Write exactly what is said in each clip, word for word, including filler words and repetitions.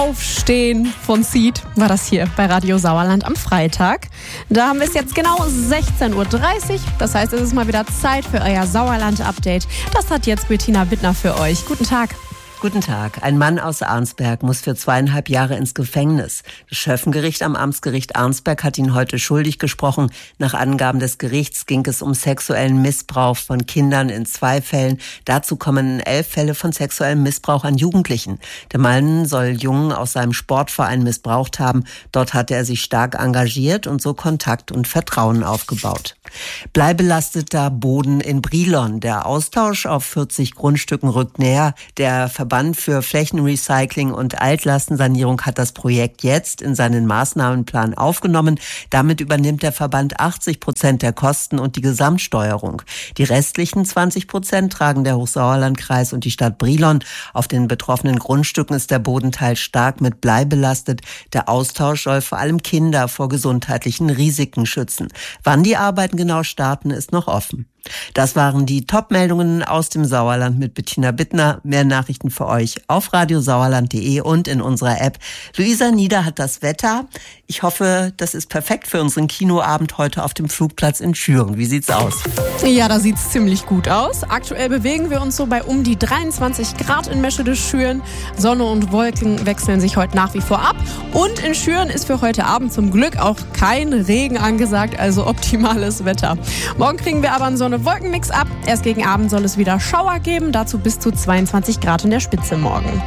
Aufstehen von Seed war das hier bei Radio Sauerland am Freitag. Da haben wir es jetzt genau sechzehn Uhr dreißig. Das heißt, es ist mal wieder Zeit für euer Sauerland-Update. Das hat jetzt Bettina Bittner für euch. Guten Tag. Guten Tag. Ein Mann aus Arnsberg muss für zweieinhalb Jahre ins Gefängnis. Das Schöffengericht am Amtsgericht Arnsberg hat ihn heute schuldig gesprochen. Nach Angaben des Gerichts ging es um sexuellen Missbrauch von Kindern in zwei Fällen. Dazu kommen elf Fälle von sexuellem Missbrauch an Jugendlichen. Der Mann soll Jungen aus seinem Sportverein missbraucht haben. Dort hatte er sich stark engagiert und so Kontakt und Vertrauen aufgebaut. Bleibelasteter Boden in Brilon. Der Austausch auf vierzig Grundstücken rückt näher. Der Verband für Flächenrecycling und Altlastensanierung hat das Projekt jetzt in seinen Maßnahmenplan aufgenommen. Damit übernimmt der Verband achtzig Prozent der Kosten und die Gesamtsteuerung. Die restlichen zwanzig Prozent tragen der Hochsauerlandkreis und die Stadt Brilon. Auf den betroffenen Grundstücken ist der Bodenteil stark mit Blei belastet. Der Austausch soll vor allem Kinder vor gesundheitlichen Risiken schützen. Wann die Arbeiten genau starten, ist noch offen. Das waren die Top-Meldungen aus dem Sauerland mit Bettina Bittner. Mehr Nachrichten für euch auf radiosauerland punkt de und in unserer App. Luisa Nieder hat das Wetter. Ich hoffe, das ist perfekt für unseren Kinoabend heute auf dem Flugplatz in Schüren. Wie sieht's aus? Ja, da sieht's ziemlich gut aus. Aktuell bewegen wir uns so bei um die dreiundzwanzig Grad in Meschede-Schüren. Sonne und Wolken wechseln sich heute nach wie vor ab. Und in Schüren ist für heute Abend zum Glück auch kein Regen angesagt, also optimales Wetter. Morgen kriegen wir aber einen Sonne-Wolken-Mix ab. Erst gegen Abend soll es wieder Schauer geben, dazu bis zu zweiundzwanzig Grad in der Spitze morgen.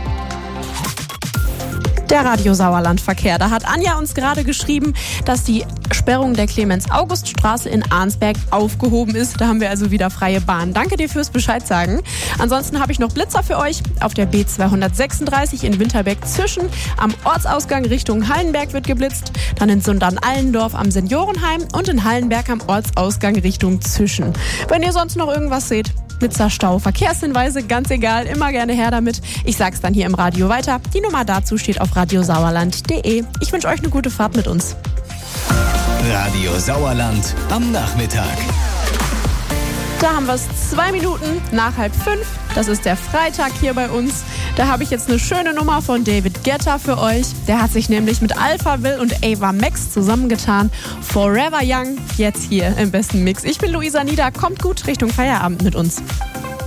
Der Radio Sauerland Verkehr. Da hat Anja uns gerade geschrieben, dass die Sperrung der Clemens-August-Straße in Arnsberg aufgehoben ist. Da haben wir also wieder freie Bahn. Danke dir fürs Bescheid sagen. Ansonsten habe ich noch Blitzer für euch. Auf der B zweihundertsechsunddreißig in Winterberg-Zischen am Ortsausgang Richtung Hallenberg wird geblitzt. Dann in Sundern-Allendorf am Seniorenheim und in Hallenberg am Ortsausgang Richtung Zischen. Wenn ihr sonst noch irgendwas seht, Blitzerstau, Verkehrshinweise, ganz egal, immer gerne her damit. Ich sag's dann hier im Radio weiter. Die Nummer dazu steht auf radiosauerland punkt de. Ich wünsche euch eine gute Fahrt mit uns. Radio Sauerland am Nachmittag. Da haben wir es zwei Minuten nach halb fünf. Das ist der Freitag hier bei uns. Da habe ich jetzt eine schöne Nummer von David Guetta für euch. Der hat sich nämlich mit Alphaville und Ava Max zusammengetan. Forever Young, jetzt hier im besten Mix. Ich bin Luisa Nieder. Kommt gut Richtung Feierabend mit uns.